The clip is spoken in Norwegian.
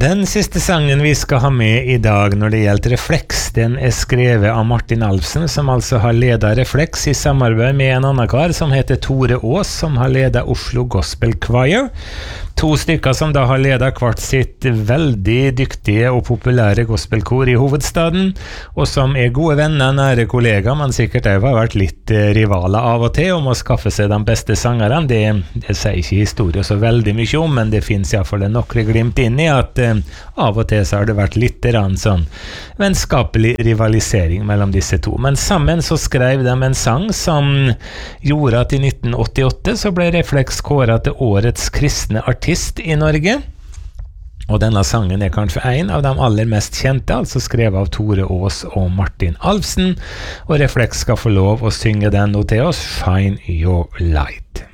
Den siste sangen vi skal ha med i dag når det gjelder Reflex, den skrevet av Martin Alfsen, som altså har ledet Reflex i samarbeid med en annen kar som heter Tore Aas, som har ledet Oslo Gospel Choir. 2 stykker som da har ledet hvert sitt veldig dyktige og populære gospelkor i hovedstaden, og som gode venner, nære kollegaer, men sikkert har vært litt rivaler av og til om å skaffe seg de beste sangerne. Det sier ikke historie så veldig mye om, men det finnes i hvert fall nokre glimt inn i at av og til så har det vært litt sånn vennskapelig rivalisering mellom disse to. Men sammen så skrev de en sang som gjorde at i 1988 så ble Reflex kåret til årets kristne artist i Norge. Og denne sangen kanskje en av de aller mest kjente, altså skrevet av Tore Aas og Martin Alfsen. Og Reflex skal få lov å synge den nå til oss, Shine Your Light.